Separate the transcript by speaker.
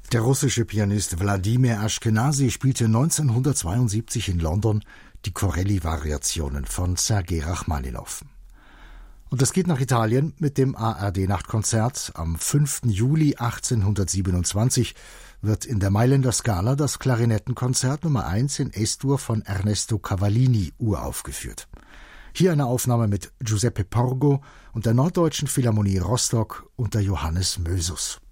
Speaker 1: Der russische Pianist Wladimir Ashkenazy spielte 1972 in London die Corelli-Variationen von Sergei Rachmaninow. Und es geht nach Italien mit dem ARD-Nachtkonzert. Am 5. Juli 1827 wird in der Mailänder Scala das Klarinettenkonzert Nummer 1 in Es-Dur von Ernesto Cavallini uraufgeführt. Hier eine Aufnahme mit Giuseppe Porgo und der Norddeutschen Philharmonie Rostock unter Johannes Mösus.